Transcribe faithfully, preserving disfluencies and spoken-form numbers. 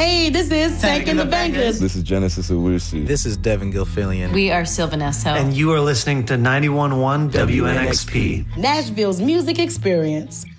Hey, this is Tank and the Bankers. This is Genesis Owusu. This is Devin Gilfillian. We are Sylvan Esso. And you are listening to ninety-one point one W N X P. Nashville's music experience.